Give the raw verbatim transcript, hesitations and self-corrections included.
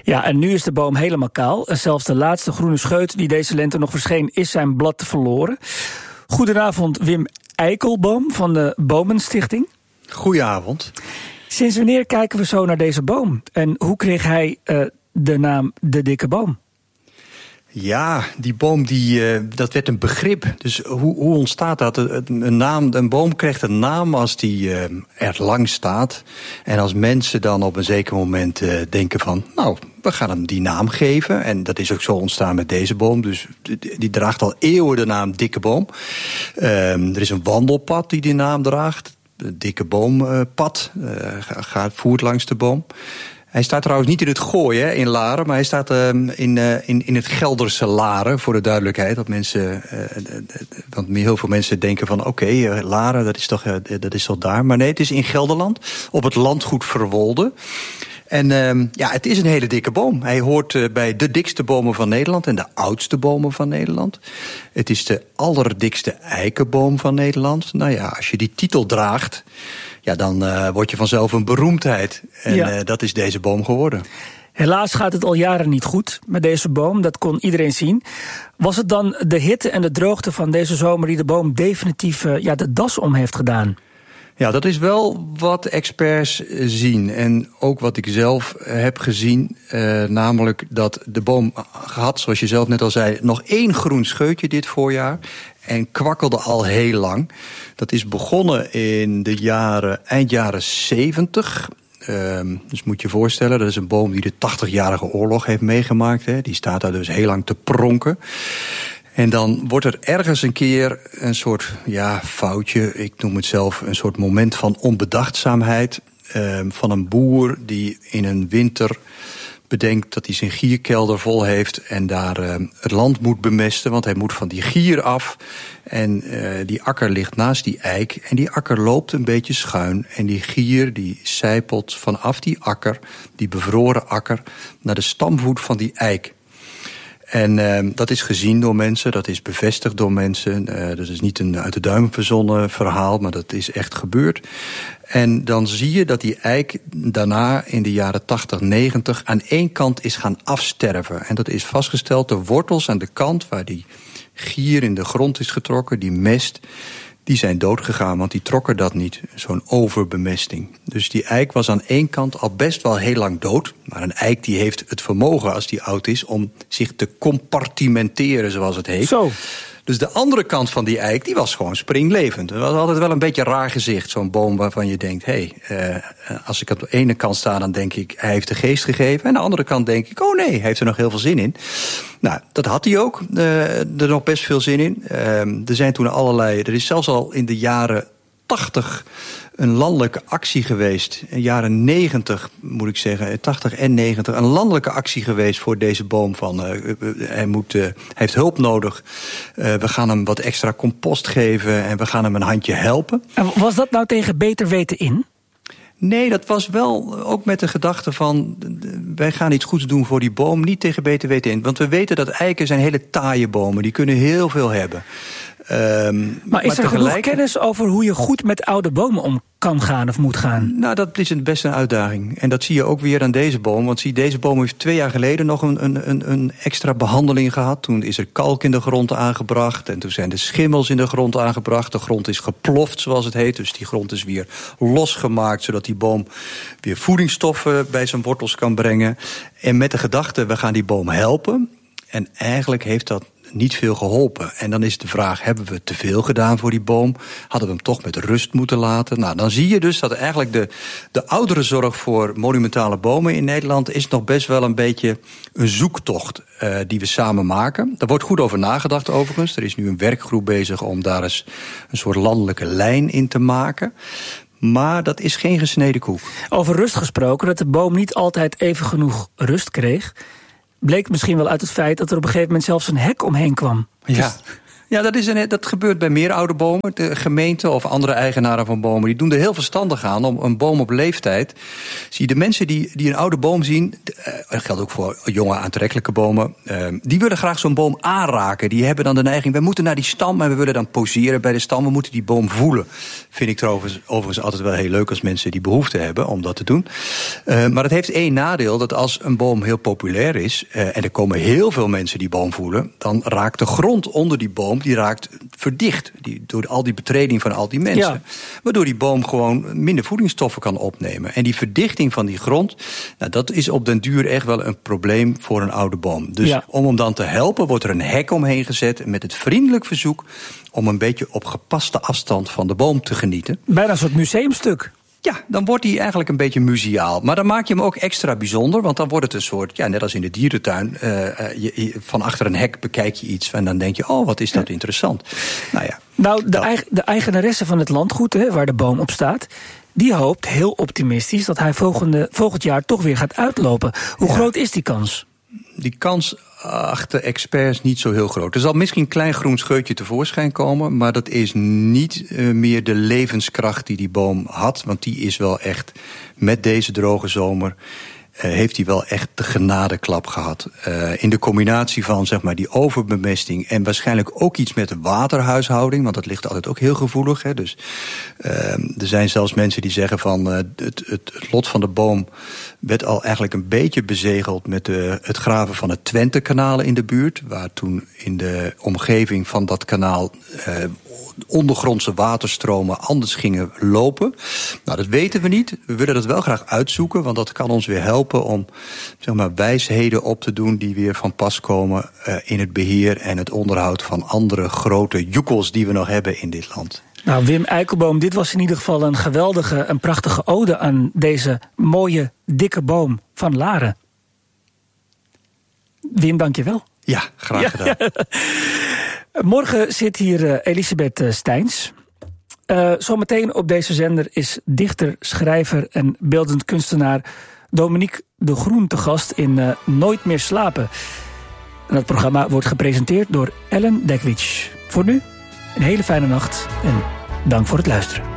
Ja, en nu is de boom helemaal kaal. En zelfs de laatste groene scheut die deze lente nog verscheen, is zijn blad verloren. Goedenavond, Wim Eikelboom van de Bomenstichting. Goedenavond. Sinds wanneer kijken we zo naar deze boom? En hoe kreeg hij uh, de naam De Dikke Boom? Ja, die boom, die, uh, dat werd een begrip. Dus hoe, hoe ontstaat dat? Een, naam, een boom krijgt een naam als die uh, er lang staat. En als mensen dan op een zeker moment uh, denken van, nou, we gaan hem die naam geven. En dat is ook zo ontstaan met deze boom. Dus die, die draagt al eeuwen de naam Dikke Boom. Uh, er is een wandelpad die die naam draagt. Het Dikke Boompad uh, gaat, voert langs de boom. Hij staat trouwens niet in het Gooi, hè, in Laren, maar hij staat uh, in, uh, in, in het Gelderse Laren, voor de duidelijkheid. Dat mensen, uh, want heel veel mensen denken van, oké, okay, uh, Laren, dat is, toch, uh, dat is toch daar. Maar nee, het is in Gelderland, op het landgoed Verwolde. En uh, ja, het is een hele dikke boom. Hij hoort uh, bij de dikste bomen van Nederland en de oudste bomen van Nederland. Het is de allerdikste eikenboom van Nederland. Nou ja, als je die titel draagt, ja, dan uh, word je vanzelf een beroemdheid. En ja. uh, dat is deze boom geworden. Helaas gaat het al jaren niet goed met deze boom. Dat kon iedereen zien. Was het dan de hitte en de droogte van deze zomer die de boom definitief uh, ja, de das om heeft gedaan? Ja, dat is wel wat experts zien. En ook wat ik zelf heb gezien. Uh, namelijk dat de boom had, zoals je zelf net al zei, nog één groen scheutje dit voorjaar. En kwakkelde al heel lang. Dat is begonnen in de jaren, eind jaren zeventig. Uh, dus moet je je voorstellen, dat is een boom die de tachtigjarige oorlog heeft meegemaakt. Hè. Die staat daar dus heel lang te pronken. En dan wordt er ergens een keer een soort ja, foutje, ik noem het zelf een soort moment van onbedachtzaamheid. Uh, van een boer die in een winter bedenkt dat hij zijn gierkelder vol heeft en daar uh, het land moet bemesten, want hij moet van die gier af. En uh, die akker ligt naast die eik en die akker loopt een beetje schuin. En die gier die sijpelt vanaf die akker, die bevroren akker, naar de stamvoet van die eik. En uh, dat is gezien door mensen, dat is bevestigd door mensen. Uh, dat is niet een uit de duim verzonnen verhaal, maar dat is echt gebeurd. En dan zie je dat die eik daarna in de jaren tachtig, negentig aan één kant is gaan afsterven. En dat is vastgesteld, de wortels aan de kant waar die gier in de grond is getrokken, die mest, die zijn doodgegaan, want die trokken dat niet. Zo'n overbemesting. Dus die eik was aan één kant al best wel heel lang dood. Maar een eik die heeft het vermogen, als die oud is, om zich te compartimenteren, zoals het heet. Zo. Dus de andere kant van die eik, die was gewoon springlevend. Dat was altijd wel een beetje een raar gezicht. Zo'n boom waarvan je denkt, hé, hey, uh, als ik op de ene kant sta, dan denk ik, hij heeft de geest gegeven. En aan de andere kant denk ik, oh nee, hij heeft er nog heel veel zin in. Nou, dat had hij ook. Uh, er nog best veel zin in. Uh, er zijn toen allerlei, er is zelfs al in de jaren tachtig een landelijke actie geweest. In de jaren negentig, moet ik zeggen, tachtig en negentig... een landelijke actie geweest voor deze boom. Van, uh, hij, moet, uh, hij heeft hulp nodig. Uh, we gaan hem wat extra compost geven en we gaan hem een handje helpen. En was dat nou tegen beter weten in? Nee, dat was wel ook met de gedachte van, wij gaan iets goeds doen voor die boom, niet tegen beter weten in. Want we weten dat eiken zijn hele taaie bomen, die kunnen heel veel hebben. Um, maar is maar er tegelijk... genoeg kennis over hoe je goed met oude bomen om kan gaan of moet gaan? Nou, dat is best een uitdaging. En dat zie je ook weer aan deze boom. Want zie, deze boom heeft twee jaar geleden nog een, een, een extra behandeling gehad. Toen is er kalk in de grond aangebracht. En toen zijn de schimmels in de grond aangebracht. De grond is geploft, zoals het heet. Dus die grond is weer losgemaakt, zodat die boom weer voedingsstoffen bij zijn wortels kan brengen. En met de gedachte, we gaan die boom helpen. En eigenlijk heeft dat niet veel geholpen. En dan is de vraag, hebben we te veel gedaan voor die boom? Hadden we hem toch met rust moeten laten? Nou, dan zie je dus dat eigenlijk de, de ouderenzorg voor monumentale bomen in Nederland is nog best wel een beetje een zoektocht uh, die we samen maken. Daar wordt goed over nagedacht overigens. Er is nu een werkgroep bezig om daar eens een soort landelijke lijn in te maken. Maar dat is geen gesneden koek. Over rust gesproken, dat de boom niet altijd even genoeg rust kreeg, bleek misschien wel uit het feit dat er op een gegeven moment zelfs een hek omheen kwam. Ja, dus... Ja, dat, is een, dat gebeurt bij meer oude bomen. De gemeente of andere eigenaren van bomen, die doen er heel verstandig aan om een boom op leeftijd. Zie je, de mensen die, die een oude boom zien, dat geldt ook voor jonge aantrekkelijke bomen, uh, die willen graag zo'n boom aanraken. Die hebben dan de neiging, we moeten naar die stam en we willen dan poseren bij de stam. We moeten die boom voelen. Vind ik trouwens overigens altijd wel heel leuk als mensen die behoefte hebben om dat te doen. Uh, maar het heeft één nadeel, dat als een boom heel populair is, uh, en er komen heel veel mensen die boom voelen, dan raakt de grond onder die boom, die raakt verdicht. Die, door al die betreding van al die mensen. Ja. Waardoor die boom gewoon minder voedingsstoffen kan opnemen. En die verdichting van die grond, nou, dat is op den duur echt wel een probleem voor een oude boom. Dus ja. om hem dan te helpen, wordt er een hek omheen gezet met het vriendelijk verzoek om een beetje op gepaste afstand van de boom te genieten. Bijna een soort museumstuk. Ja, dan wordt hij eigenlijk een beetje museaal. Maar dan maak je hem ook extra bijzonder, want dan wordt het een soort, ja, net als in de dierentuin, uh, je, je, van achter een hek bekijk je iets en dan denk je, oh, wat is dat ja. interessant. Nou ja. Nou, de, eigen, de eigenaresse van het landgoed, hè, waar de boom op staat, die hoopt heel optimistisch dat hij volgende, volgend jaar toch weer gaat uitlopen. Hoe ja. groot is die kans? Die kans achter experts niet zo heel groot. Er zal misschien een klein groen scheutje tevoorschijn komen, maar dat is niet uh, meer de levenskracht die die boom had. Want die is wel echt, met deze droge zomer, Uh, heeft hij wel echt de genadeklap gehad. Uh, in de combinatie van, zeg maar, die overbemesting en waarschijnlijk ook iets met de waterhuishouding, want dat ligt altijd ook heel gevoelig. Hè. Dus uh, er zijn zelfs mensen die zeggen van uh, het, het, het lot van de boom werd al eigenlijk een beetje bezegeld met uh, het graven van het Twentekanaal in de buurt, waar toen in de omgeving van dat kanaal uh, ondergrondse waterstromen anders gingen lopen. Nou, dat weten we niet. We willen dat wel graag uitzoeken, want dat kan ons weer helpen om, zeg maar, wijsheden op te doen die weer van pas komen uh, in het beheer en het onderhoud van andere grote joekels die we nog hebben in dit land. Nou, Wim Eikelboom, dit was in ieder geval een geweldige, een prachtige ode aan deze mooie, dikke boom van Laren. Wim, dank je wel. Ja, graag ja, gedaan. Ja. Morgen zit hier uh, Elisabeth uh, Steins. Uh, zometeen op deze zender is dichter, schrijver en beeldend kunstenaar Dominique de Groen te gast in uh, Nooit meer slapen. En dat programma wordt gepresenteerd door Ellen Dekwits. Voor nu, een hele fijne nacht en dank voor het luisteren.